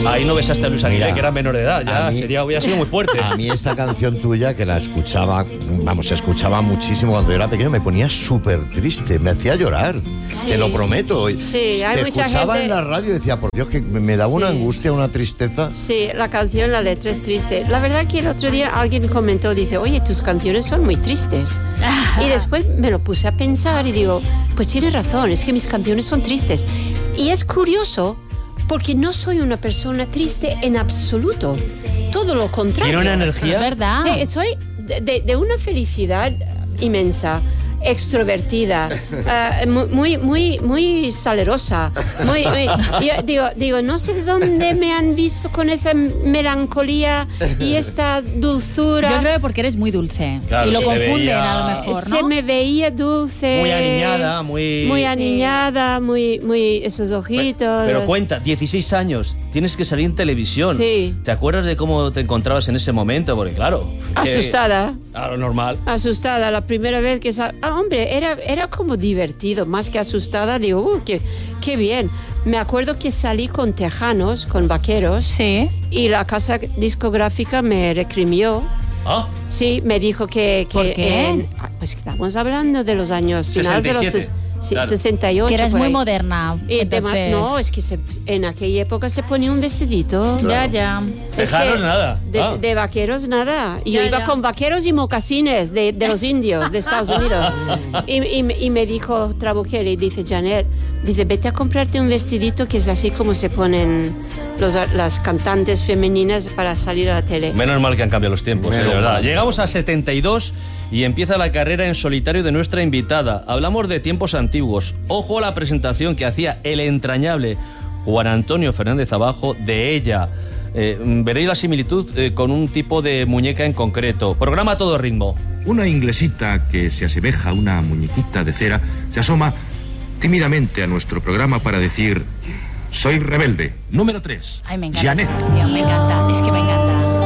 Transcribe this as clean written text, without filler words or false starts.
Ahí no besaste a Luis Aguilé, que era menor de edad. Ya hubiera sido muy fuerte. A mí esta canción tuya, que la escuchaba, escuchaba muchísimo cuando yo era pequeño, me ponía súper triste, me hacía llorar, te lo prometo. Sí, hay te mucha escuchaba gente... en la radio y decía, por Dios, que me daba una angustia, una tristeza. Sí, la canción, la letra es triste. La verdad que el otro día alguien comentó, dice, oye, tus canciones son muy tristes. Y después me lo puse a pensar y digo, pues tiene razón, es que mis canciones son tristes. Y es curioso, porque no soy una persona triste en absoluto. Todo lo contrario. Tiene una energía. ¿Verdad? Soy de una felicidad inmensa, extrovertida, muy salerosa. Yo digo, no sé de dónde me han visto con esa melancolía y esta dulzura. Yo creo que porque eres muy dulce. Claro, y lo se confunden veía... a lo mejor, ¿no? Se me veía dulce. Muy aniñada, muy aniñada, muy esos ojitos. Pero cuenta, 16 años, tienes que salir en televisión. Sí. ¿Te acuerdas de cómo te encontrabas en ese momento? Porque claro... Asustada. Claro, normal. Asustada, la primera vez que... hombre, era como divertido, más que asustada. Digo, qué bien. Me acuerdo que salí con tejanos, con vaqueros. Sí. Y la casa discográfica me recrimió. ¿Ah? Sí, me dijo que ¿Por qué? pues estamos hablando de los años... finales 67. De los 68. Que eres por muy ahí. moderna. Entonces... No, es que en aquella época se ponía un vestidito. Claro. Ya. Tejanos nada. De vaqueros nada. Y yo Ya, iba ya. con vaqueros y mocasines de los indios de Estados Unidos. Y me dijo Trabuqueri, dice Janet, dice, vete a comprarte un vestidito que es así como se ponen las cantantes femeninas para salir a la tele. Menos mal que han cambiado los tiempos, de verdad. Llegamos a 72 y empieza la carrera en solitario de nuestra invitada. Hablamos de tiempos antiguos. Ojo a la presentación que hacía el entrañable Juan Antonio Fernández Abajo de ella. Veréis la similitud con un tipo de muñeca en concreto. Programa a todo ritmo. Una inglesita que se asemeja a una muñequita de cera se asoma tímidamente a nuestro programa para decir: soy rebelde. Número 3. Ay, me encanta. Janet. esta canción, me encanta. Es que me encanta.